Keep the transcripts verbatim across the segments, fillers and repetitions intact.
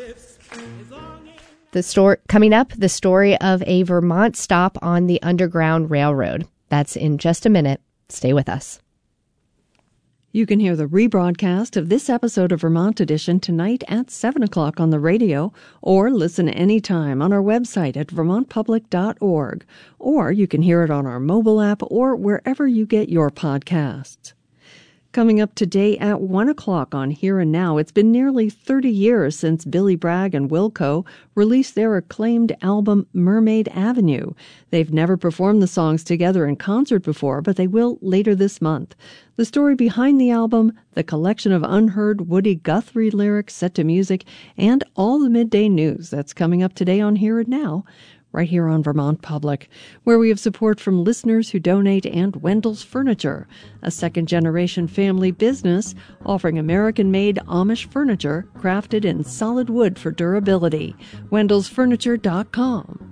The story coming up, the story of a Vermont stop on the Underground Railroad. That's in just a minute. Stay with us. You can hear the rebroadcast of this episode of Vermont Edition tonight at seven o'clock on the radio, or listen anytime on our website at vermont public dot org. Or you can hear it on our mobile app or wherever you get your podcasts. Coming up today at one o'clock on Here and Now, it's been nearly thirty years since Billy Bragg and Wilco released their acclaimed album Mermaid Avenue. They've never performed the songs together in concert before, but they will later this month. The story behind the album, the collection of unheard Woody Guthrie lyrics set to music, and all the midday news that's coming up today on Here and Now, right here on Vermont Public, where we have support from listeners who donate, and Wendell's Furniture, a second-generation family business offering American-made Amish furniture crafted in solid wood for durability. wendells furniture dot com.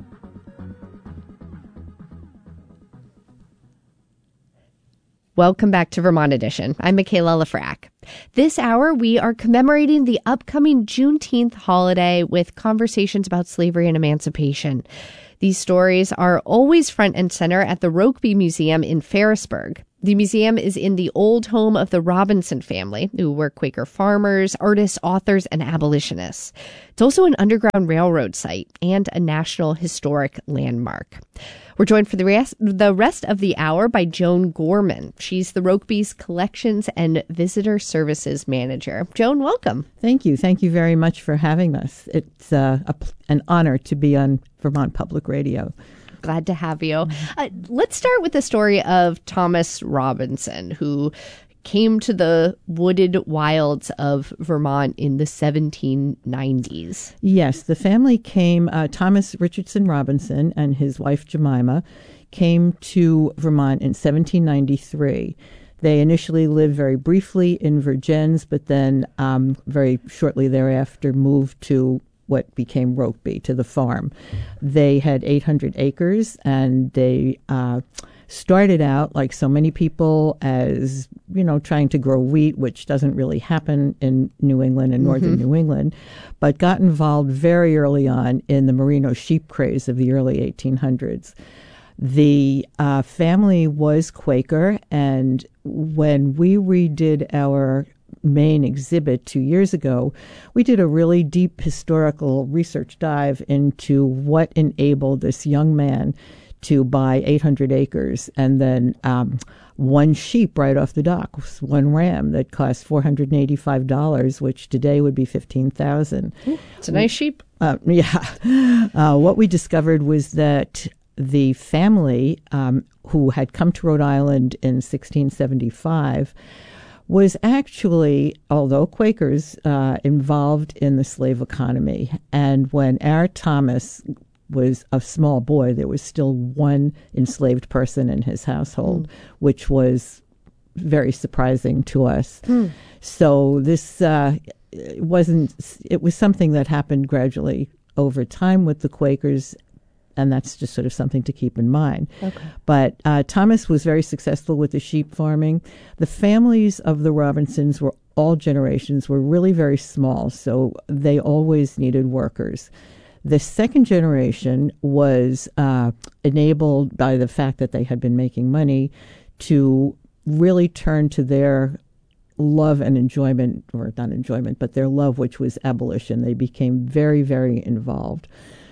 Welcome back to Vermont Edition. I'm Michaela Lafrac. This hour, we are commemorating the upcoming Juneteenth holiday with conversations about slavery and emancipation. These stories are always front and center at the Rokeby Museum in Ferrisburg. The museum is in the old home of the Robinson family, who were Quaker farmers, artists, authors, and abolitionists. It's also an Underground Railroad site and a National Historic Landmark. We're joined for the rest, the rest of the hour by Joan Gorman. She's the Rokeby's Collections and Visitor Services Manager. Joan, welcome. Thank you. Thank you very much for having us. It's uh, a, an honor to be on Vermont Public Radio. Glad to have you. Uh, let's start with the story of Thomas Robinson, who came to the wooded wilds of Vermont in the seventeen nineties. Yes, the family came, uh, Thomas Richardson Robinson and his wife Jemima came to Vermont in seventeen ninety-three. They initially lived very briefly in Vergennes, but then um, very shortly thereafter moved to what became Rokeby, to the farm. They had eight hundred acres, and they uh, started out, like so many people, as, you know, trying to grow wheat, which doesn't really happen in New England and northern mm-hmm. New England, but got involved very early on in the merino sheep craze of the early eighteen hundreds. The uh, family was Quaker, and when we redid our main exhibit two years ago, we did a really deep historical research dive into what enabled this young man to buy eight hundred acres and then um, one sheep right off the dock, one ram that cost four hundred eighty-five dollars, which today would be fifteen thousand dollars. It's a nice sheep. Uh, yeah. Uh, what we discovered was that the family um, who had come to Rhode Island in sixteen seventy-five was actually, although Quakers, uh, involved in the slave economy. And when our Thomas was a small boy, there was still one enslaved person in his household, mm. which was very surprising to us. Mm. So this uh, wasn't, it was something that happened gradually over time with the Quakers, and that's just sort of something to keep in mind. Okay. But uh, Thomas was very successful with the sheep farming. The families of the Robinsons were, all generations, were really very small, so they always needed workers. The second generation was uh, enabled by the fact that they had been making money to really turn to their love and enjoyment, or not enjoyment, but their love, which was abolition. They became very, very involved.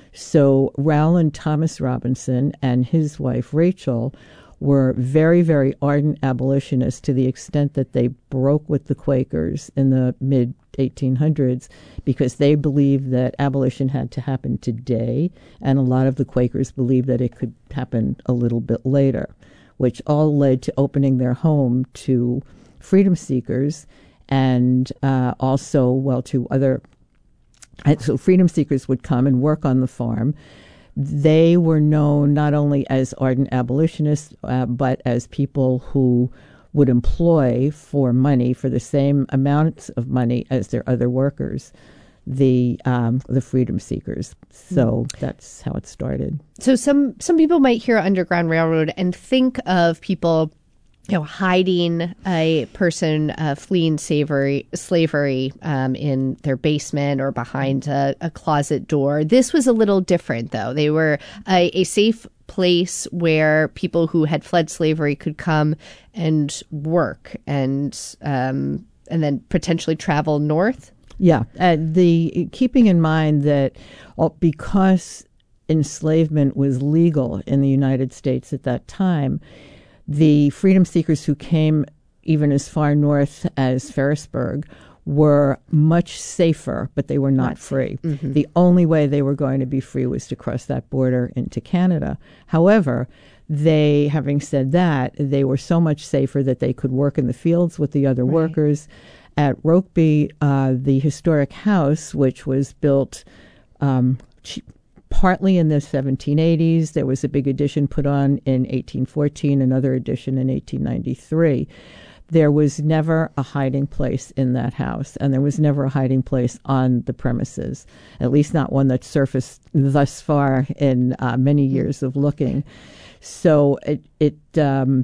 So Rowland Thomas Robinson and his wife Rachel were very, very ardent abolitionists, to the extent that they broke with the Quakers in the mid eighteen hundreds because they believed that abolition had to happen today, and a lot of the Quakers believed that it could happen a little bit later, which all led to opening their home to freedom seekers and uh, also, well, to other. And so freedom seekers would come and work on the farm. They were known not only as ardent abolitionists, uh, but as people who would employ for money, for the same amounts of money as their other workers, the um, the freedom seekers. So mm. that's how it started. So some some people might hear Underground Railroad and think of people you know, hiding a person uh, fleeing slavery, slavery um, in their basement or behind a, a closet door. This was a little different, though. They were a, a safe place where people who had fled slavery could come and work and um, and then potentially travel north. Yeah, uh, the keeping in mind that uh, because enslavement was legal in the United States at that time, the freedom seekers who came even as far north as Ferrisburgh were much safer, but they were not, not free. Mm-hmm. The only way they were going to be free was to cross that border into Canada. However, they, having said that, they were so much safer that they could work in the fields with the other right. workers. At Rokeby, uh, the historic house, which was built um, cheap, partly in the seventeen eighties. There was a big addition put on in eighteen fourteen, another addition in eighteen ninety-three. There was never a hiding place in that house, and there was never a hiding place on the premises, at least not one that surfaced thus far in uh, many years of looking. So it, it um,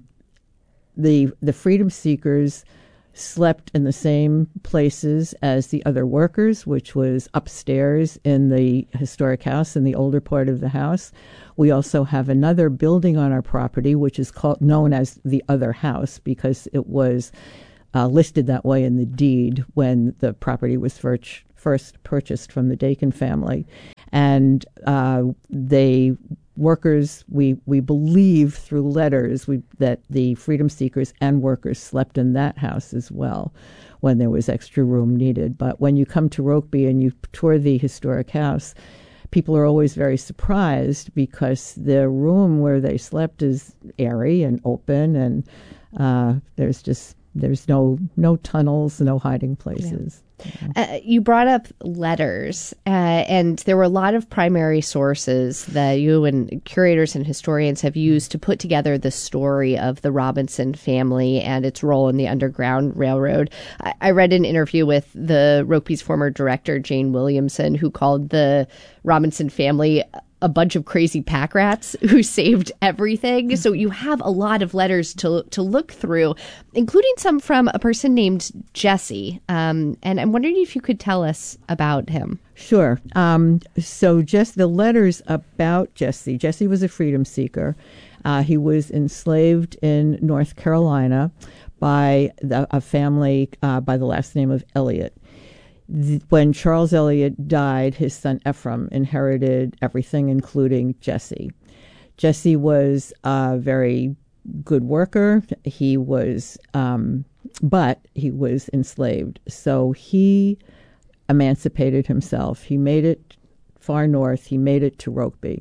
the the freedom seekers slept in the same places as the other workers, which was upstairs in the historic house in the older part of the house. We also have another building on our property, which is called known as the other house because it was uh, listed that way in the deed when the property was first, first purchased from the Dakin family. And uh, they workers, we, we believe through letters we, that the freedom seekers and workers slept in that house as well when there was extra room needed. But when you come to Rokeby and you tour the historic house, people are always very surprised because the room where they slept is airy and open, and uh, there's just there's no no tunnels, no hiding places. Yeah. Uh, you brought up letters, uh, and there were a lot of primary sources that you and curators and historians have used to put together the story of the Robinson family and its role in the Underground Railroad. I, I read an interview with the Rokeby's former director, Jane Williamson, who called the Robinson family a bunch of crazy pack rats who saved everything. So you have a lot of letters to to look through, including some from a person named Jesse. Um, and I'm wondering if you could tell us about him. Sure. Um, so just the letters about Jesse. Jesse was a freedom seeker. Uh, he was enslaved in North Carolina by the, a family uh, by the last name of Elliott. When Charles Elliott died, his son Ephraim inherited everything, including Jesse. Jesse was a very good worker. He was, um, but he was enslaved. So he emancipated himself. He made it far north. He made it to Rokeby.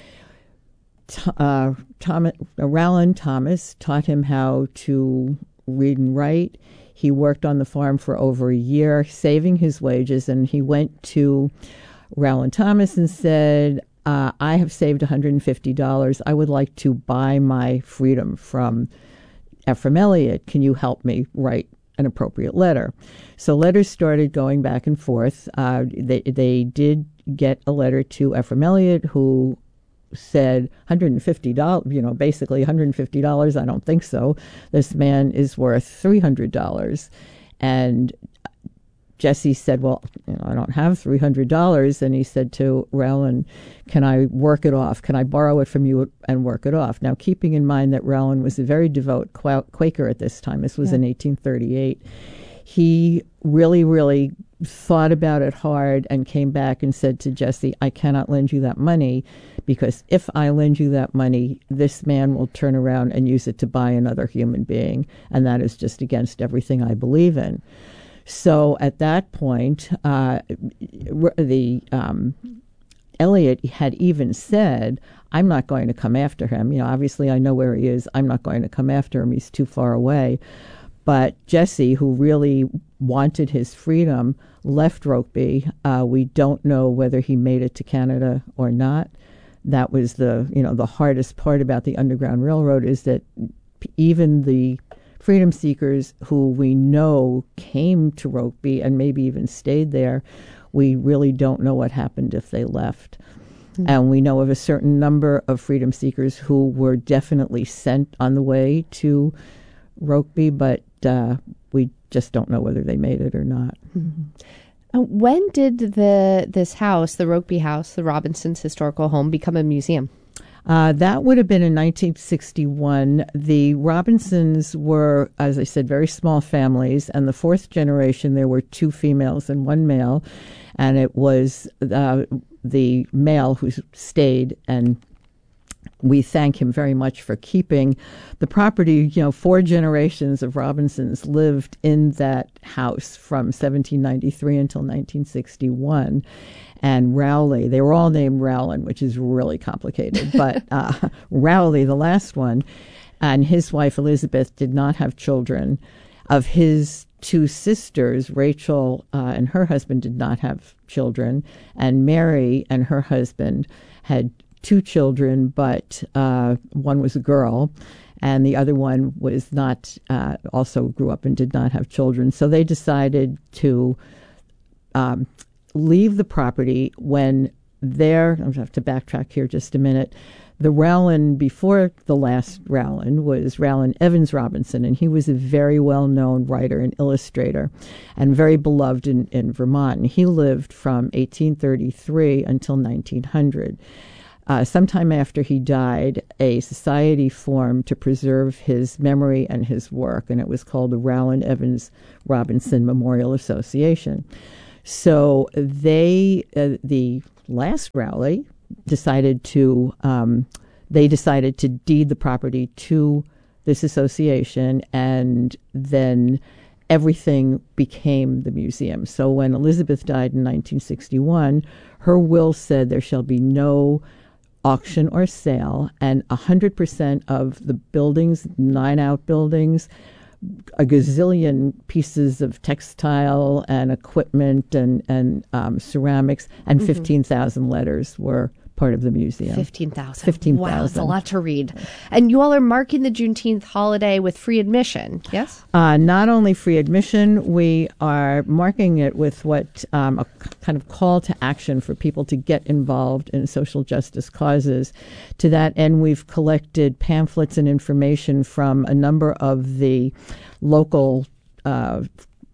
Uh, Thomas, uh, Rowland Thomas taught him how to read and write. He worked on the farm for over a year, saving his wages, and he went to Rowland Thomas and said, uh, I have saved one hundred fifty dollars. I would like to buy my freedom from Ephraim Elliott. Can you help me write an appropriate letter? So letters started going back and forth. Uh, they, they did get a letter to Ephraim Elliott, who said one hundred fifty dollars, you know, basically one hundred fifty dollars. I don't think so. This man is worth three hundred dollars. And Jesse said, well, you know, I don't have three hundred dollars. And he said to Rowland, can I work it off? Can I borrow it from you and work it off? Now, keeping in mind that Rowland was a very devout Quaker at this time. This was yeah. in eighteen thirty-eight. He really, really thought about it hard and came back and said to Jesse, I cannot lend you that money because if I lend you that money, this man will turn around and use it to buy another human being. And that is just against everything I believe in. So at that point, uh, the um, Elliott had even said, I'm not going to come after him. You know, obviously I know where he is. I'm not going to come after him. He's too far away. But Jesse, who really wanted his freedom, left Rokeby. Uh, we don't know whether he made it to Canada or not. That was the, you know, the hardest part about the Underground Railroad is that even the freedom seekers who we know came to Rokeby and maybe even stayed there, we really don't know what happened if they left. Mm-hmm. And we know of a certain number of freedom seekers who were definitely sent on the way to Rokeby, but uh, we just don't know whether they made it or not. Mm-hmm. Uh, when did the this house, the Rokeby House, the Robinsons' historical home, become a museum? Uh, that would have been in nineteen sixty-one. The Robinsons were, as I said, very small families, and the fourth generation, there were two females and one male, and it was uh, the male who stayed, and we thank him very much for keeping the property. You know, four generations of Robinsons lived in that house from seventeen ninety-three until nineteen sixty-one. And Rowley, they were all named Rowland, which is really complicated. But uh, Rowley, the last one, and his wife Elizabeth did not have children. Of his two sisters, Rachel uh, and her husband did not have children. And Mary and her husband had two children, but uh, one was a girl. And the other one was not, uh, also grew up and did not have children. So they decided to Um, leave the property when their, I'm going to have to backtrack here just a minute, the Rowland before the last Rowland was Rowland Evans Robinson, and he was a very well-known writer and illustrator and very beloved in, in Vermont. And he lived from eighteen thirty-three until nineteen hundred. Uh, sometime after he died, a society formed to preserve his memory and his work, and it was called the Rowland Evans Robinson Memorial Association. So they, uh, the last Rowley, decided to um, they decided to deed the property to this association, and then everything became the museum. So when Elizabeth died in nineteen sixty-one, her will said there shall be no auction or sale, and one hundred percent of the buildings, nine outbuildings, a gazillion pieces of textile and equipment and, and um, ceramics, and mm-hmm. fifteen thousand letters were part of the museum. fifteen thousand. fifteen thousand. Wow, that's a lot to read. And you all are marking the Juneteenth holiday with free admission, yes? Uh, not only free admission, we are marking it with what um, a kind of call to action for people to get involved in social justice causes. To that end, we've collected pamphlets and information from a number of the local uh,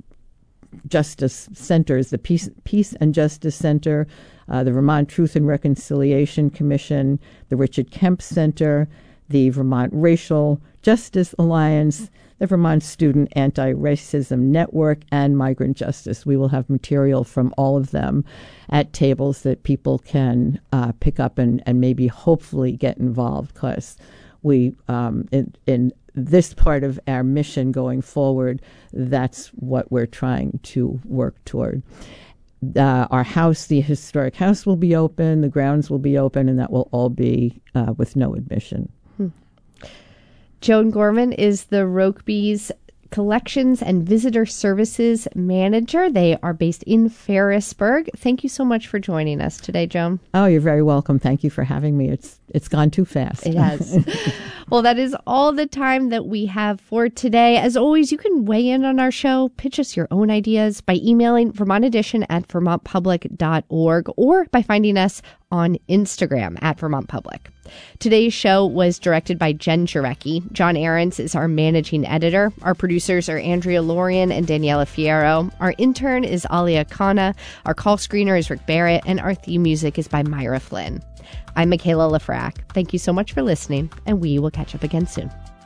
justice centers, the Peace, Peace and Justice Center, Uh, the Vermont Truth and Reconciliation Commission, the Richard Kemp Center, the Vermont Racial Justice Alliance, the Vermont Student Anti-Racism Network, and Migrant Justice. We will have material from all of them at tables that people can uh, pick up and, and maybe hopefully get involved, because we, um, in, in this part of our mission going forward, that's what we're trying to work toward. Uh, our house, the historic house, will be open, the grounds will be open, and that will all be uh, with no admission. Hmm. Joan Gorman is the Rokeby's Collections and Visitor Services Manager. They are based in Ferrisburg. Thank you so much for joining us today, Joan. Oh, you're very welcome. Thank you for having me. It's it's gone too fast. It has. Well, that is all the time that we have for today. As always, you can weigh in on our show, pitch us your own ideas by emailing Vermont Edition at vermont public dot org or by finding us on Instagram at Vermont Public. Today's show was directed by Jen Jarecki. John Ahrens is our managing editor. Our producers are Andrea Lorian and Daniela Fierro. Our intern is Alia Khanna. Our call screener is Rick Barrett, and our theme music is by Myra Flynn. I'm Michaela Lafrac. Thank you so much for listening, and we will catch up again soon.